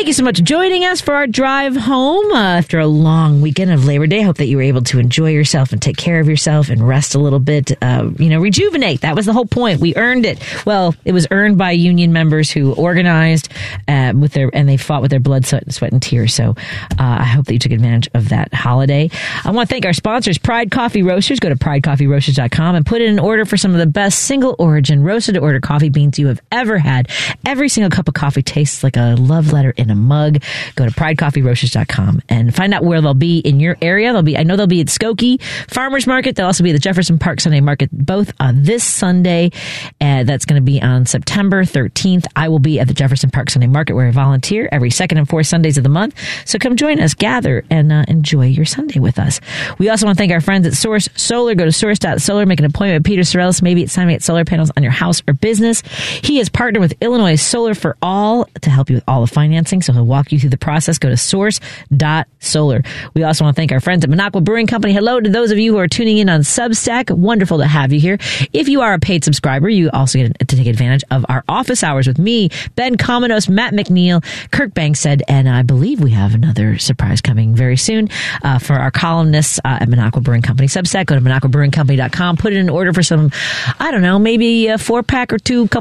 you so much for joining us for our drive home after a long weekend of Labor Day. Hope that you were able to enjoy yourself and take care of yourself and rest a little bit. Rejuvenate. That was the whole point. We earned it. Well, it was earned by union members who organized and they fought with their blood, sweat, and tears. So I hope that you took advantage of that holiday. I want to thank our sponsors, Pride Coffee Roasters. Go to pridecoffeeroasters.com and put in an order for some of the best single origin roasted to order coffee beans you have ever had. Every single cup of coffee tastes like a love letter in a mug. Go to pridecoffeeroasters.com and find out where they'll be in your area. I know they'll be at Skokie Farmers Market. They'll also be at the Jefferson Park Sunday Market, both on this Sunday. That's going to be on September 13th. I will be at the Jefferson Park Sunday Market where I volunteer every second and fourth Sundays of the month. So come join us, gather, and enjoy your Sunday with us. We also want to thank our friends at Source Solar. Go to source.solar, make an appointment with Peter Sorellis. Maybe it's time to get solar panels on your house or business. He has partnered with Illinois Solar for All to help you with all the financing, so he'll walk you through the process. Go to source.solar. We also want to thank our friends at Minocqua Brewing Company. Hello to those of you who are tuning in on Substack. Wonderful to have you here. If you are a paid subscriber, you also get to take advantage of our office hours with me, Ben Cominos, Matt McNeil, Kirk Bankstead, and I believe we have another surprise coming very soon for our columnists at Minocqua Brewing Company Substack. Go to MinocquaBrewingCompany.com. Put in an order for some, I don't know, maybe a 4-pack or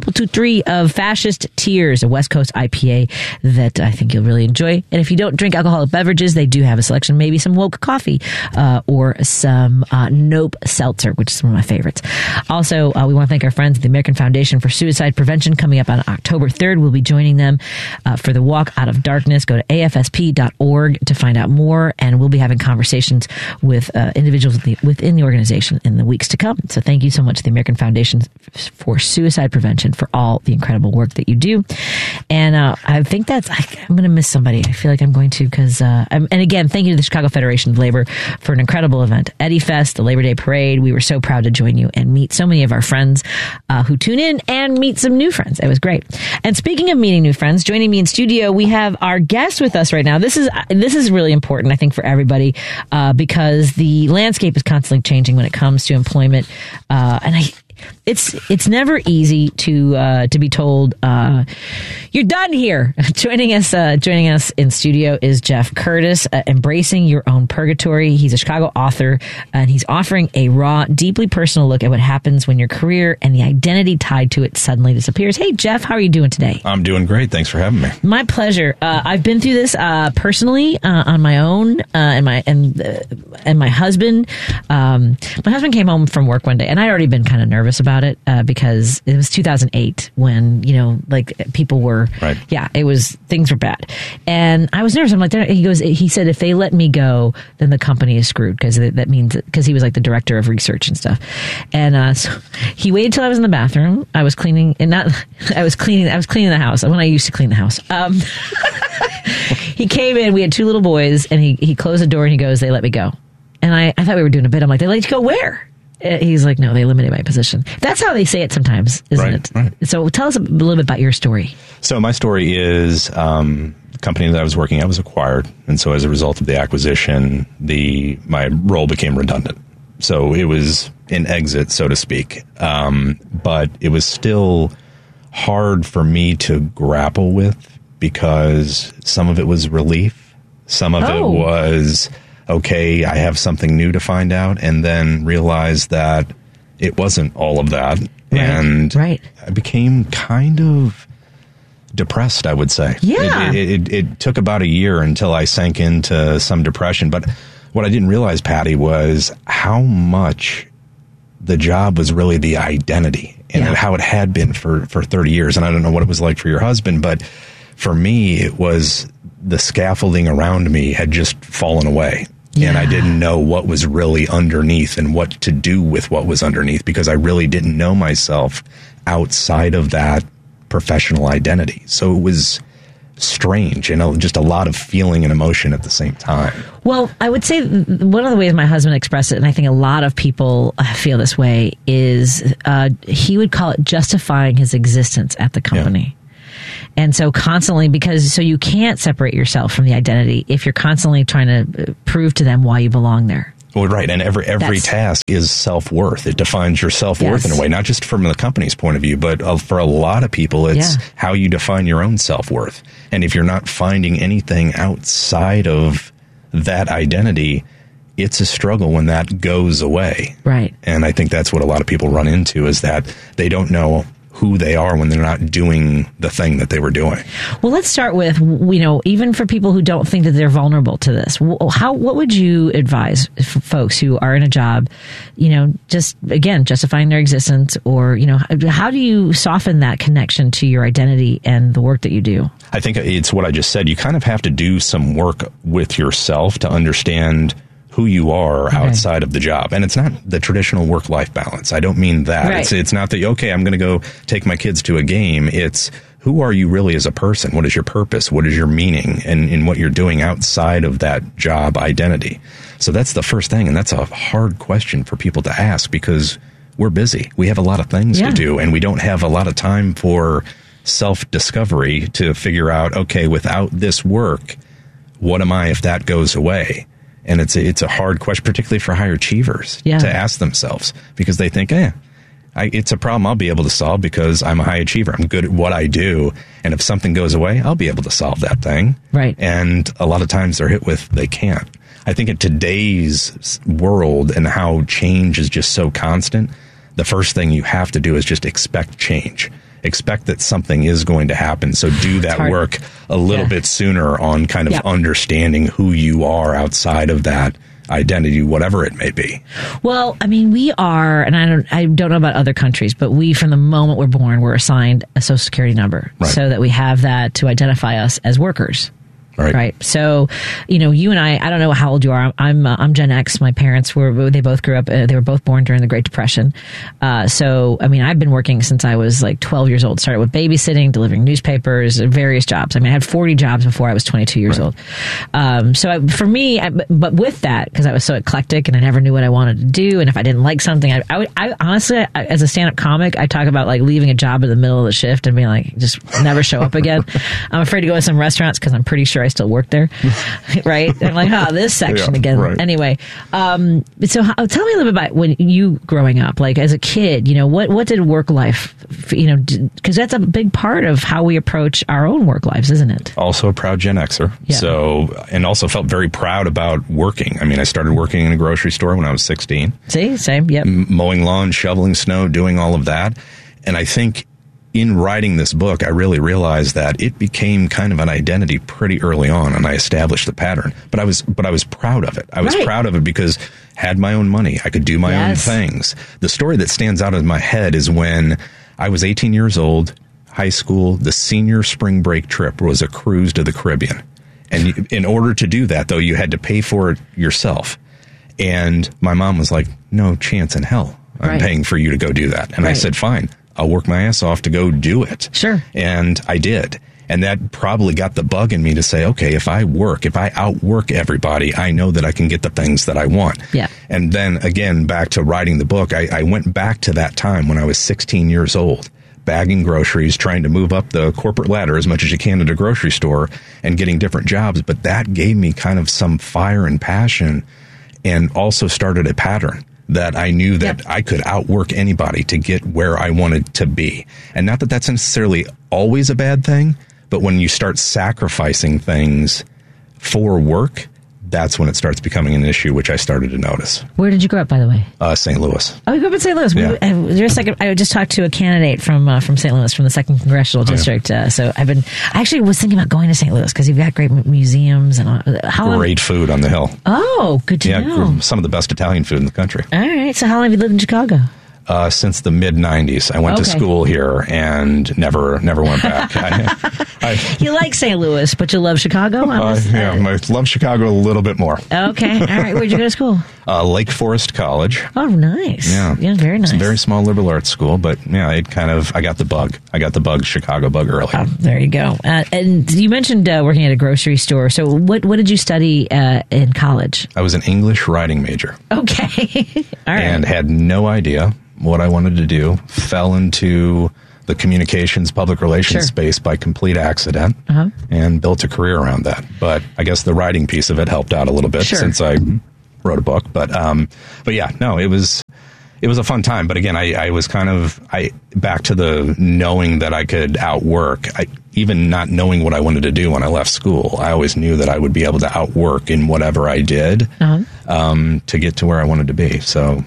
3 of Fascist Tears, a West Coast IPA that I think you'll really enjoy. And if you don't drink alcoholic beverages, they do have a selection, maybe some woke coffee or some Nope Seltzer, which is one of my favorites. Also, we want to thank our friends at the American Foundation for Suicide Prevention coming up on October 3rd. We'll be joining them for the Walk Out of Darkness. Go to afsp.org to find out more, and we'll be having conversations with individuals within the organization in the weeks to come. So thank you so much to the American Foundation for Suicide Prevention for all the incredible work that you do. And I think I'm going to miss somebody. I feel like I'm going to because, and again, thank you to the Chicago Federation of Labor for an incredible event. Eddie Fest, the Labor Day Parade. We were so proud to join you and meet so many of our friends who tune in and meet some new friends. It was great. And speaking of meeting new friends, joining me in studio, we have our guest with us right now. This is really important, I think, for everybody because the landscape is constantly changing when it comes to employment. It's never easy to be told you're done here. Joining us in studio is Jeff Curtis, Embracing Your Own Purgatory. He's a Chicago author, and he's offering a raw, deeply personal look at what happens when your career and the identity tied to it suddenly disappears. Hey, Jeff, how are you doing today? I'm doing great. Thanks for having me. My pleasure. I've been through this personally on my own, and my husband. My husband came home from work one day, and I'd already been kind of nervous about it because it was 2008 when people were right. Yeah, things were bad, and I was nervous. I'm like, he said if they let me go, then the company is screwed because that means because he was like the director of research and stuff, and so he waited till I was in the bathroom. I was cleaning I was cleaning the house when I used to clean the house. He came in. We had 2 little boys, and he closed the door and he goes, "They let me go," and I thought we were doing a bit. I'm like, "They let you go where?" He's like, "No, they eliminated my position." That's how they say it sometimes, isn't it? Right. So tell us a little bit about your story. So my story is the company that I was working at was acquired. And so as a result of the acquisition, my role became redundant. So it was an exit, so to speak. But it was still hard for me to grapple with because some of it was relief. Some of it was... okay, I have something new to find out, and then realize that it wasn't all of that. Right, and right. I became kind of depressed, I would say. Yeah. It took about a year until I sank into some depression. But what I didn't realize, Patty, was how much the job was really the identity and how it had been for 30 years. And I don't know what it was like for your husband, but for me, it was the scaffolding around me had just fallen away. Yeah. And I didn't know what was really underneath and what to do with what was underneath because I really didn't know myself outside of that professional identity. So it was strange and just a lot of feeling and emotion at the same time. Well, I would say one of the ways my husband expressed it, and I think a lot of people feel this way, is he would call it justifying his existence at the company. Yeah. And so constantly, so you can't separate yourself from the identity if you're constantly trying to prove to them why you belong there. Well, right. And every task is self-worth. It defines your self-worth in a way, not just from the company's point of view, but for a lot of people, it's how you define your own self-worth. And if you're not finding anything outside of that identity, it's a struggle when that goes away. Right. And I think that's what a lot of people run into, is that they don't know who they are when they're not doing the thing that they were doing. Well, let's start with, even for people who don't think that they're vulnerable to this, what would you advise for folks who are in a job, just, again, justifying their existence, or, how do you soften that connection to your identity and the work that you do? I think it's what I just said. You kind of have to do some work with yourself to understand who you are outside of the job. And it's not the traditional work-life balance. I don't mean that. Right. It's not that, okay, I'm going to go take my kids to a game. It's, who are you really as a person? What is your purpose? What is your meaning in what you're doing outside of that job identity? So that's the first thing. And that's a hard question for people to ask, because we're busy. We have a lot of things to do, and we don't have a lot of time for self-discovery to figure out, okay, without this work, what am I if that goes away? And it's a hard question, particularly for high achievers, to ask themselves, because they think, it's a problem I'll be able to solve because I'm a high achiever. I'm good at what I do. And if something goes away, I'll be able to solve that thing. Right. And a lot of times they're hit with, they can't. I think in today's world and how change is just so constant, the first thing you have to do is just expect change. Expect that something is going to happen. So do that work a little bit sooner on kind of understanding who you are outside of that identity, whatever it may be. Well, I mean, we are, and I don't know about other countries, but we, from the moment we're born, we're assigned a Social Security number so that we have that to identify us as workers. Right. So, you and I don't know how old you are. I'm Gen X. My parents they both grew up, they were both born during the Great Depression. So, I mean, I've been working since I was like 12 years old. Started with babysitting, delivering newspapers, various jobs. I mean, I had 40 jobs before I was 22 years old. For me, but with that, because I was so eclectic and I never knew what I wanted to do. And if I didn't like something, I honestly, as a stand-up comic, I talk about like leaving a job in the middle of the shift and being like, just never show up again. I'm afraid to go to some restaurants because I'm pretty sure I still work there, right? I'm like, this section again. Right. Anyway, so tell me a little bit about when you growing up, like as a kid, what did work life, because that's a big part of how we approach our own work lives, isn't it? Also a proud Gen Xer. Yeah. So, and also felt very proud about working. I mean, I started working in a grocery store when I was 16. See, same, yep. Mowing lawn, shoveling snow, doing all of that. And I think in writing this book, I really realized that it became kind of an identity pretty early on, and I established the pattern. But I was proud of it. I was proud of it because I had my own money. I could do my own things. The story that stands out in my head is when I was 18 years old, high school, the senior spring break trip was a cruise to the Caribbean. And in order to do that, though, you had to pay for it yourself. And my mom was like, no chance in hell I'm paying for you to go do that. And I said, fine. I'll work my ass off to go do it. Sure. And I did. And that probably got the bug in me to say, okay, if I outwork everybody, I know that I can get the things that I want. Yeah. And then again, back to writing the book, I went back to that time when I was 16 years old, bagging groceries, trying to move up the corporate ladder as much as you can at a grocery store and getting different jobs. But that gave me kind of some fire and passion, and also started a pattern that I knew that I could outwork anybody to get where I wanted to be. And not that that's necessarily always a bad thing, but when you start sacrificing things for work, that's when it starts becoming an issue, which I started to notice. Where did you grow up, by the way? St. Louis. Oh, you grew up in St. Louis. Yeah. I just talked to a candidate from St. Louis, from the 2nd Congressional District. So I actually was thinking about going to St. Louis because you've got great museums and great food on the hill. Oh, good to know. Some of the best Italian food in the country. All right. So how long have you lived in Chicago? Since the mid-'90s. I went to school here and never went back. You like St. Louis, but you love Chicago? I love Chicago a little bit more. Okay. All right. Where'd you go to school? Lake Forest College. Oh, nice. Yeah, very nice. It's a very small liberal arts school, but I got the bug. I got the bug, Chicago bug early. Oh, there you go. And you mentioned working at a grocery store. So what did you study in college? I was an English writing major. Okay. All right. And had no idea what I wanted to do. Fell into the communications, public relations space by complete accident, and built a career around that. But I guess the writing piece of it helped out a little bit since I wrote a book. But yeah, no, it was a fun time. But again, I was back to the knowing that I could outwork. Even not knowing what I wanted to do when I left school, I always knew that I would be able to outwork in whatever I did to get to where I wanted to be. So,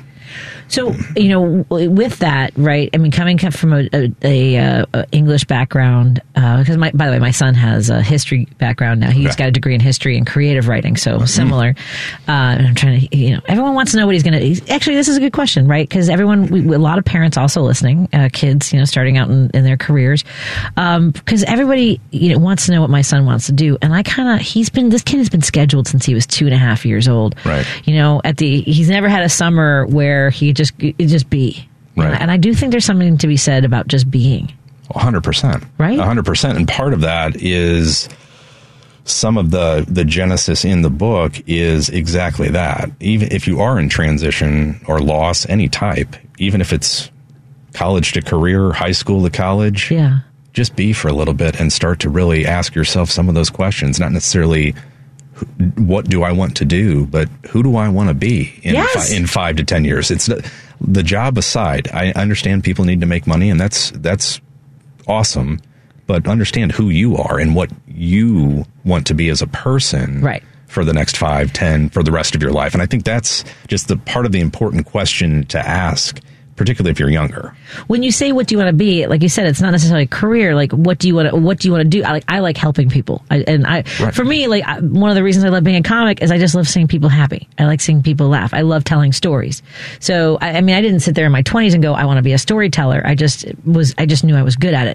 with that, right? I mean, coming from a English background, because by the way, my son has a history background now. He's got a degree in history and creative writing, so similar. And I'm trying to, everyone wants to know what he's going to. Actually, this is a good question, right? Because a lot of parents also listening, kids, starting out in their careers, because everybody, wants to know what my son wants to do, and this kid has been scheduled since he was 2.5 years old. Right. He's never had a summer where he just be. Right. And I do think there's something to be said about just being. 100%. Right? 100%. And part of that is some of the genesis in the book is exactly that. Even if you are in transition or loss, any type, even if it's college to career, high school to college, just be for a little bit and start to really ask yourself some of those questions, not necessarily what do I want to do, but who do I want to be in 5 to 10 years? It's the job aside. I understand people need to make money, and that's awesome, but understand who you are and what you want to be as a person for the next 5, 10, for the rest of your life. And I think that's just the part of the important question to ask, particularly if you're younger. When you say what do you want to be, like you said, it's not necessarily a career. Like what do you want to do? I like helping people. For me, one of the reasons I love being a comic is I just love seeing people happy. I like seeing people laugh. I love telling stories. So I didn't sit there in my 20s and go, I want to be a storyteller. I just knew I was good at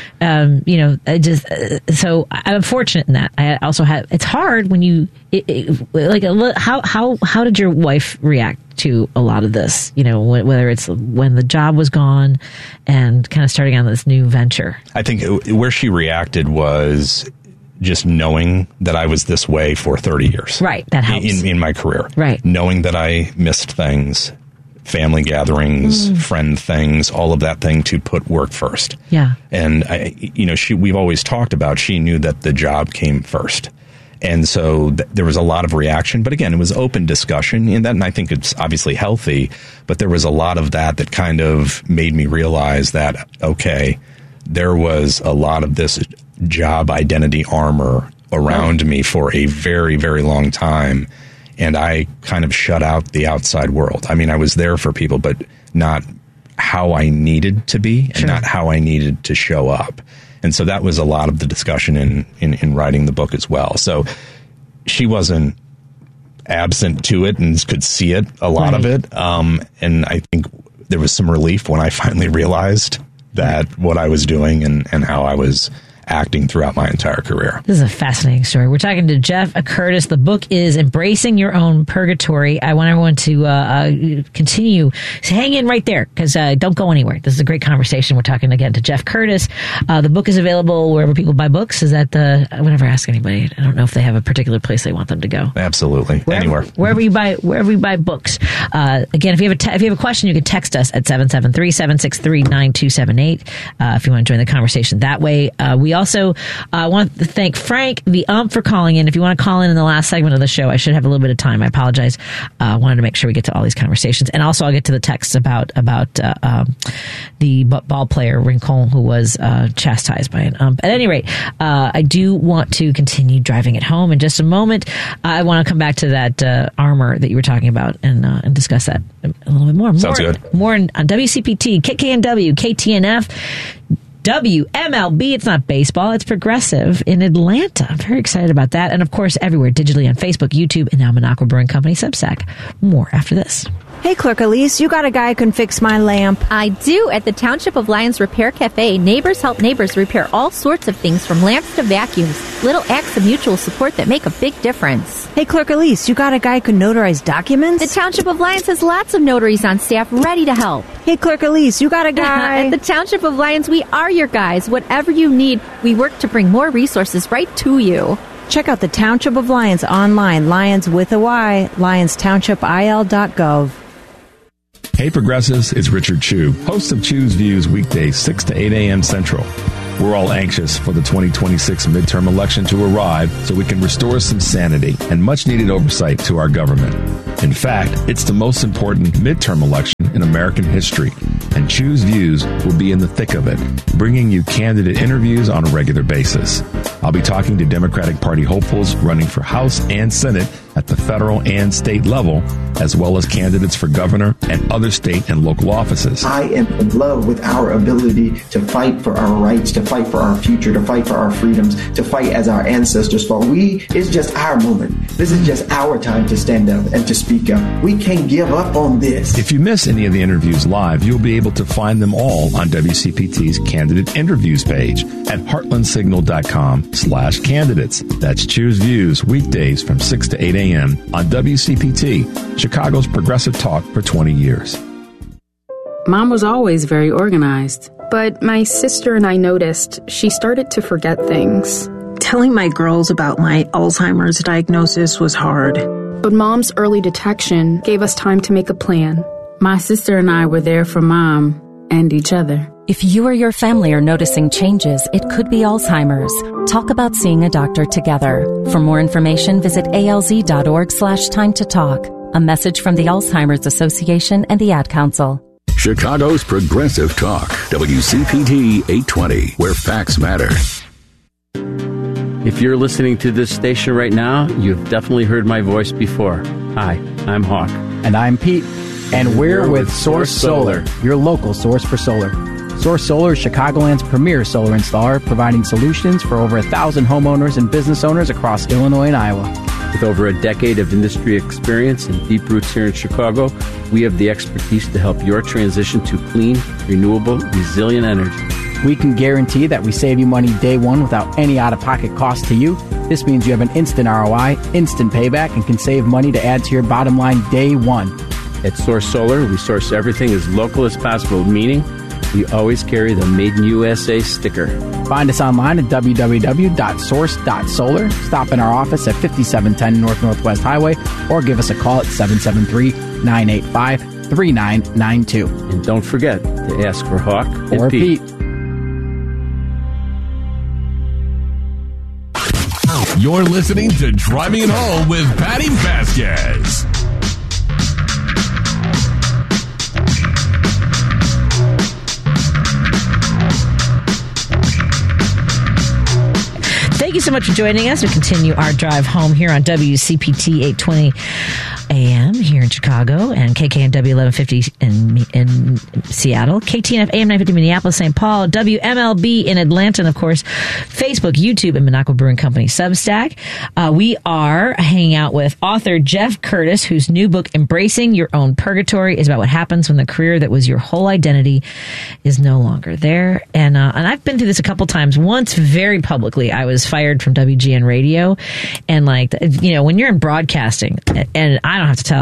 it. So I'm fortunate in that. I also have. It's hard when you how did your wife react to a lot of this, whether it's when the job was gone and kind of starting on this new venture? I think where she reacted was just knowing that I was this way for 30 years. Right. That helps. In my career. Right. Knowing that I missed things, family gatherings, friend things, all of that thing to put work first. Yeah. And we've always talked about, she knew that the job came first. And so there was a lot of reaction, but again, it was open discussion, and I think it's obviously healthy, but there was a lot of that kind of made me realize that, okay, there was a lot of this job identity armor around me for a very, very long time, and I kind of shut out the outside world. I mean, I was there for people, but not how I needed to be and not how I needed to show up. And so that was a lot of the discussion in writing the book as well. So she wasn't absent to it and could see it, a lot of it. And I think there was some relief when I finally realized that what I was doing and how I was acting throughout my entire career. This is a fascinating story. We're talking to Jeff Curtis. The book is Embracing Your Own Purgatory. I want everyone to continue. So hang in right there, because don't go anywhere. This is a great conversation. We're talking again to Jeff Curtis. The book is available wherever people buy books. Is that I would never ask anybody. I don't know if they have a particular place they want them to go. Absolutely. Anywhere. Wherever you buy books. Again, if you have a question, you can text us at 773-763-9278 if you want to join the conversation that way. We also want to thank Frank the for calling in. If you want to call in the last segment of the show, I should have a little bit of time. I apologize. Wanted to make sure we get to all these conversations, and also I'll get to the texts about the ball player Rincon who was chastised by an ump. At any rate, I do want to continue driving it home in just a moment. I want to come back to that armor that you were talking about and discuss that a little bit more. Sounds good. More on WCPT, KKNW, KTNF. WMLB, it's not baseball, it's Progressive in Atlanta. I'm very excited about that. And of course, everywhere digitally on Facebook, YouTube, and now Minocqua Brewing Company Substack. More after this. Hey, Clerk Elise, you got a guy who can fix my lamp? I do. At the Township of Lyons Repair Cafe, neighbors help neighbors repair all sorts of things from lamps to vacuums. Little acts of mutual support that make a big difference. Hey, Clerk Elise, you got a guy who can notarize documents? The Township of Lyons has lots of notaries on staff ready to help. Hey, Clerk Elise, you got a guy... At the Township of Lyons, we are your guys. Whatever you need, we work to bring more resources right to you. Check out the Township of Lyons online, Lyons with a Y, LyonsTownshipIL.gov. Hey Progressives, it's Richard Chew, host of Chew's Views weekdays 6 to 8 a.m. Central. We're all anxious for the 2026 midterm election to arrive so we can restore some sanity and much-needed oversight to our government. In fact, it's the most important midterm election in American history, and Choose Views will be in the thick of it, bringing you candidate interviews on a regular basis. I'll be talking to Democratic Party hopefuls running for House and Senate at the federal and state level, as well as candidates for governor and other state and local offices. I am in love with our ability to fight for our rights, to fight for our future, to fight for our freedoms, to fight as our ancestors fought. It's just our moment. This is just our time to stand up and to speak up. We can't give up on this. If you miss any of the interviews live, you'll be able to find them all on WCPT's candidate interviews page at heartlandsignal.com/candidates. That's Choose Views, weekdays from 6 to 8 a.m. on WCPT, Chicago's progressive talk for 20 years. Mom was always very organized. But my sister and I noticed she started to forget things. Telling my girls about my Alzheimer's diagnosis was hard. But Mom's early detection gave us time to make a plan. My sister and I were there for Mom and each other. If you or your family are noticing changes, it could be Alzheimer's. Talk about seeing a doctor together. For more information, visit alz.org/time to talk. A message from the Alzheimer's Association and the Ad Council. Chicago's Progressive Talk, WCPT 820, where facts matter. If you're listening to this station right now, you've definitely heard my voice before. Hi, I'm Hawk. And I'm Pete. And we're with Source Solar, your local source for solar. Source Solar is Chicagoland's premier solar installer, providing solutions for over 1,000 homeowners and business owners across Illinois and Iowa. With over a decade of industry experience and deep roots here in Chicago, we have the expertise to help your transition to clean, renewable, resilient energy. We can guarantee that we save you money day one without any out-of-pocket cost to you. This means you have an instant ROI, instant payback, and can save money to add to your bottom line day one. At Source Solar, we source everything as local as possible, meaning we always carry the Made in USA sticker. Find us online at www.source.solar. Stop in our office at 5710 North Northwest Highway or give us a call at 773-985-3992. And don't forget to ask for Hawk or and Pete. You're listening to Driving It Home with Patty Vasquez. Thank you so much for joining us. We continue our drive home here on WCPT 820 AM here in Chicago and KKNW 1150 in Seattle, KTNF AM 950 Minneapolis, St. Paul, WMLB in Atlanta, and of course, Facebook, YouTube, and Minocqua Brewing Company Substack. We are hanging out with author Jeff Curtis, whose new book, Embracing Your Own Purgatory, is about what happens when the career that was your whole identity is no longer there. And I've been through this a couple times. Once, very publicly, I was fired from WGN Radio. And when you're in broadcasting, and I don't have to tell,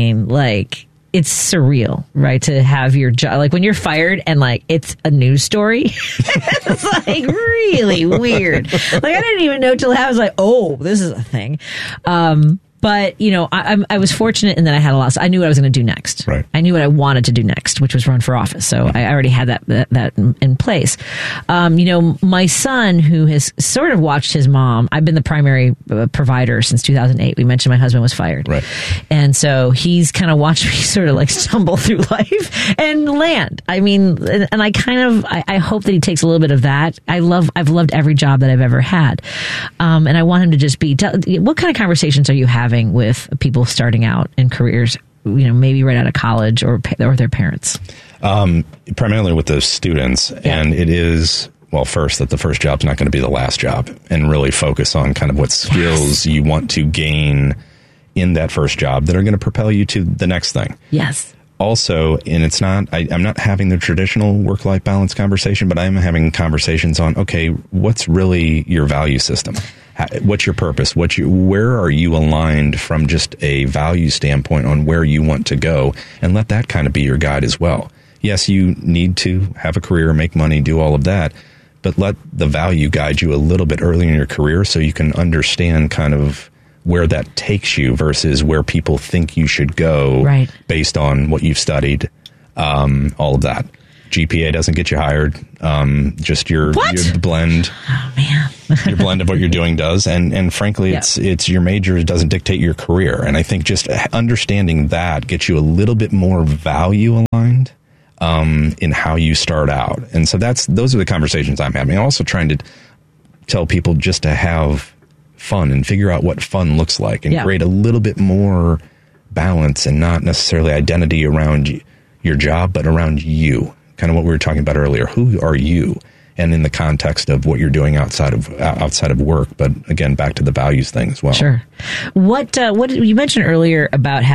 it's surreal, right? To have your job, when you're fired and it's a news story. It's really weird. I didn't even know till I was oh, this is a thing. But, I was fortunate in that I had a lot. I knew what I was going to do next. Right. I knew what I wanted to do next, which was run for office. So I already had that in place. My son, who has sort of watched his mom, I've been the primary provider since 2008. We mentioned my husband was fired. Right. And so he's kind of watched me sort of stumble through life and land. I hope that he takes a little bit of that. I've loved every job that I've ever had. And I want him to just what kind of conversations are you having with people starting out in careers, maybe right out of college or their parents? Primarily with the students. Yeah. And it is, first, that the first job's not going to be the last job, and really focus on kind of what skills you want to gain in that first job that are going to propel you to the next thing. Yes. Also, and it's not, I'm not having the traditional work-life balance conversation, but I'm having conversations on, okay, what's really your value system? What's your purpose? Where are you aligned from just a value standpoint on where you want to go? And let that kind of be your guide as well. Yes, you need to have a career, make money, do all of that, but let the value guide you a little bit early in your career so you can understand kind of where that takes you versus where people think you should go, right, based on what you've studied, all of that. GPA doesn't get you hired. Just your blend. Oh man. Your blend of what you're doing does, and frankly, it's your major doesn't dictate your career. And I think just understanding that gets you a little bit more value aligned in how you start out. And so those are the conversations I'm having. I'm also trying to tell people just to have fun and figure out what fun looks like, and create a little bit more balance, and not necessarily identity around your job, but around you. Kind of what we were talking about earlier. Who are you? And in the context of what you're doing outside of work, but again, back to the values thing as well. Sure. What you mentioned earlier about